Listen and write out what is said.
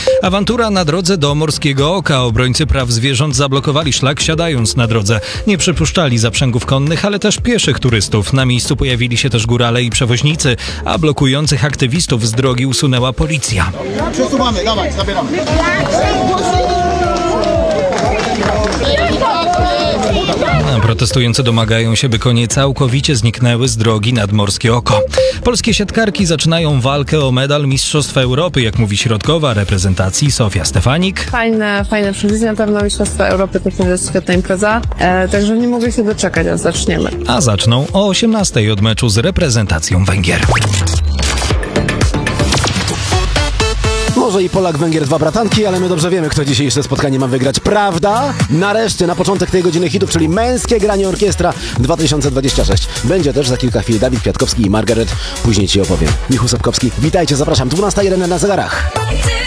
Awantura na drodze do Morskiego Oka. Obrońcy praw zwierząt zablokowali szlak, siadając na drodze. Nie przypuszczali zaprzęgów konnych, ale też pieszych turystów. Na miejscu pojawili się też górale i przewoźnicy, a blokujących aktywistów z drogi usunęła policja. Przesuwamy, dawaj, zabieramy. Protestujący domagają się, by konie całkowicie zniknęły z drogi nad Morskie Oko. Polskie siatkarki zaczynają walkę o medal Mistrzostw Europy, jak mówi środkowa reprezentacji Sofia Stefanik. Fajne przewidzenia, na pewno Mistrzostwa Europy to jest świetna impreza, także nie mogę się doczekać, aż zaczniemy. A zaczną o 18:00 od meczu z reprezentacją Węgier. Może i Polak-Węgier, dwa bratanki, ale my dobrze wiemy, kto dzisiejsze spotkanie ma wygrać. Prawda? Nareszcie, na początek tej godziny hitów, czyli Męskie Granie Orkiestra 2026. Będzie też za kilka chwil Dawid Kwiatkowski i Margaret. Później Ci opowiem. Michał Sapkowski, witajcie, zapraszam. 12:01 na zegarach.